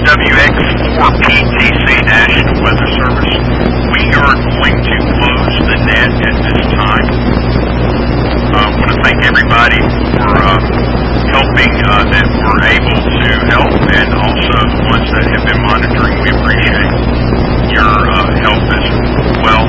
WX4PTC National Weather Service. We are going to close the net at this time. I want to thank everybody for helping that we're able to help, and also the ones that have been monitoring. We appreciate your help as well.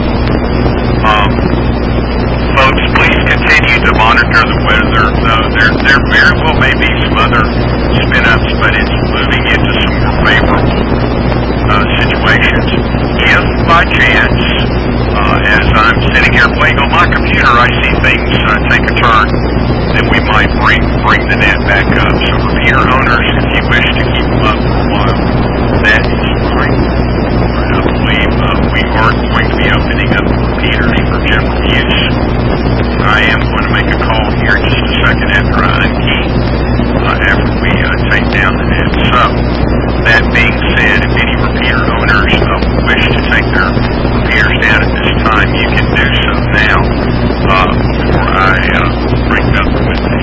Folks, please continue to monitor the weather. There very well may be some other spin-ups, but it's moving into some more favorable situations. If by chance, as I'm sitting here playing on my computer, I see things take a turn, then we might bring the net back up. So repeater owners, if you wish to keep them up for a while, that is fine. I believe we are going to be opening up repeaters for general use. I am going to make a call here just a second after I unkey, after we take down the net. So, that being said, if any repeater owners wish to take their repeaters down at this time, you can do so now, before I break up with a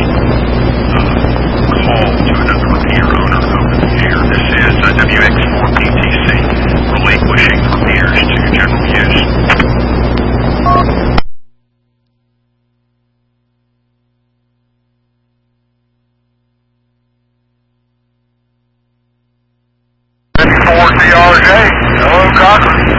call to another repeater owner over the air. This is WX4PTC, relinquishing repeaters to general use. CRJ. Hello, Cochran.